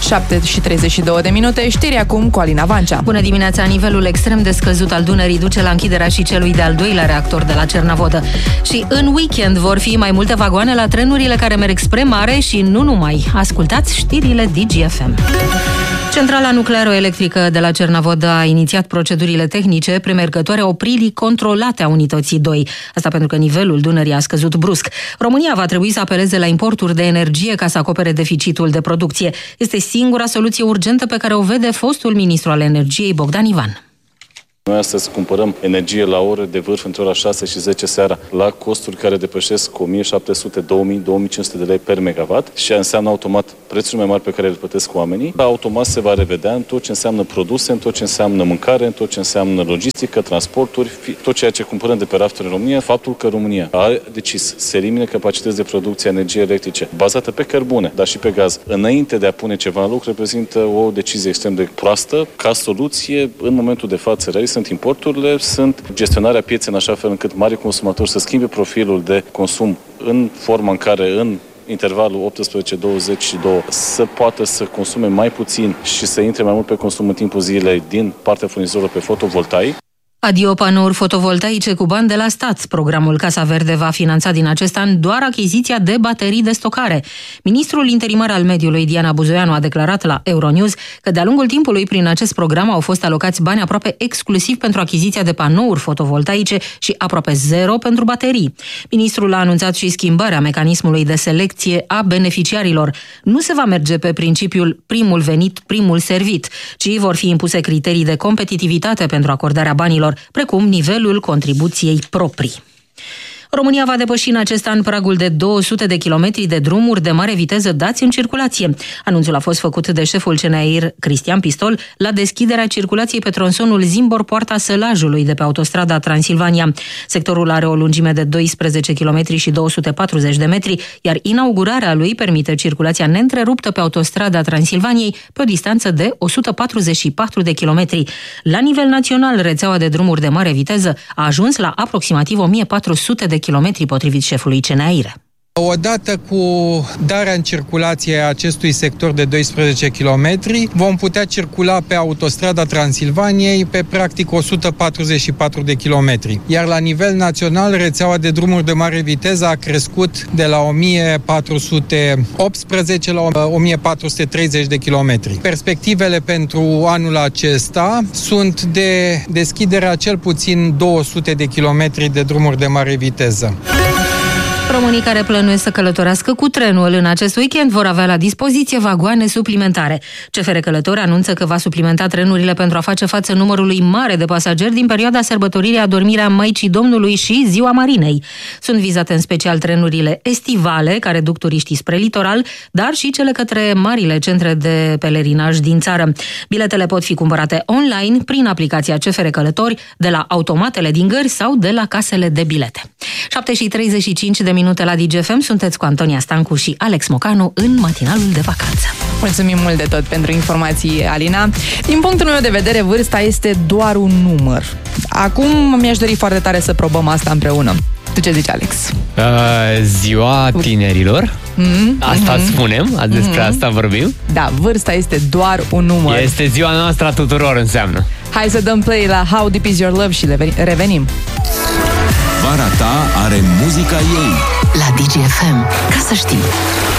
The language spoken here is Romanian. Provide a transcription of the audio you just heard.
7:32, știri acum cu Alina Vancea. Bună dimineața! Nivelul extrem de scăzut al Dunării duce la închiderea și celui de-al doilea reactor de la Cernavodă. Și în weekend vor fi mai multe vagoane la trenurile care merg spre mare și nu numai. Ascultați știrile DGFM. Centrala nuclearo-electrică de la Cernavodă a inițiat procedurile tehnice premergătoare opririi controlate a unității 2. Asta pentru că nivelul Dunării a scăzut brusc. România va trebui să apeleze la importuri de energie ca să acopere deficitul de producție. Este singura soluție urgentă pe care o vede fostul ministru al energiei, Bogdan Ivan. Noi astăzi cumpărăm energie la ore de vârf între ora 6 și 10 seara la costuri care depășesc 1700, 2000, 2500 de lei per megawatt și înseamnă automat prețuri mai mari pe care le plătesc oamenii. Automat se va revedea în tot ce înseamnă produse, în tot ce înseamnă mâncare, în tot ce înseamnă logistică, transporturi, tot ceea ce cumpărăm de pe rafturi în România. Faptul că România a decis să elimine capacități de producție a energiei electrice bazată pe cărbune, dar și pe gaz, înainte de a pune ceva în loc, reprezintă o decizie extrem de proastă. Ca soluție, în momentul de față, sunt importurile, sunt gestionarea pieței în așa fel încât mari consumatori să schimbe profilul de consum în forma în care în intervalul 18-22 să poată să consume mai puțin și să intre mai mult pe consum în timpul zilei din partea furnizorilor pe fotovoltaic. Adio panouri fotovoltaice cu bani de la stat. Programul Casa Verde va finanța din acest an doar achiziția de baterii de stocare. Ministrul interimar al mediului, Diana Buzoianu, a declarat la Euronews că de-a lungul timpului prin acest program au fost alocați bani aproape exclusiv pentru achiziția de panouri fotovoltaice și aproape zero pentru baterii. Ministrul a anunțat și schimbarea mecanismului de selecție a beneficiarilor. Nu se va merge pe principiul primul venit, primul servit, ci vor fi impuse criterii de competitivitate pentru acordarea banilor, precum nivelul contribuției proprii. România va depăși în acest an pragul de 200 de kilometri de drumuri de mare viteză dați în circulație. Anunțul a fost făcut de șeful CNAIR, Cristian Pistol, la deschiderea circulației pe tronsonul Zimbor-Poarta Sălajului de pe autostrada Transilvania. Sectorul are o lungime de 12 km și 240 de metri, iar inaugurarea lui permite circulația neîntreruptă pe autostrada Transilvaniei pe o distanță de 144 de kilometri. La nivel național, rețeaua de drumuri de mare viteză a ajuns la aproximativ 1400 de kilometri, potrivit șefului CNAIR. Odată cu darea în circulație a acestui sector de 12 km, vom putea circula pe autostrada Transilvaniei pe practic 144 de kilometri. Iar la nivel național, rețeaua de drumuri de mare viteză a crescut de la 1418 la 1430 de kilometri. Perspectivele pentru anul acesta sunt de deschiderea cel puțin 200 de kilometri de drumuri de mare viteză. Românii care plănuiesc să călătorească cu trenul în acest weekend vor avea la dispoziție vagoane suplimentare. CFR Călători anunță că va suplimenta trenurile pentru a face față numărului mare de pasageri din perioada sărbătoririi Adormirea Maicii Domnului și Ziua Marinei. Sunt vizate în special trenurile estivale, care duc turiștii spre litoral, dar și cele către marile centre de pelerinaj din țară. Biletele pot fi cumpărate online prin aplicația CFR Călători, de la automatele din gări sau de la casele de bilete. 7:35 de minute la DGFM, sunteți cu Antonia Stancu și Alex Mocanu în matinalul de vacanță. Mulțumim mult de tot pentru informații, Alina. Din punctul meu de vedere, vârsta este doar un număr. Acum mi-aș dori foarte tare să probăm asta împreună. Tu ce zici, Alex? Ziua tinerilor? Asta spunem? Despre asta vorbim? Da, vârsta este doar un număr. Este ziua noastră a tuturor, înseamnă. Hai să dăm play la How Deep Is Your Love și revenim. Vara ta are muzica ei. La DGFM, ca să știi.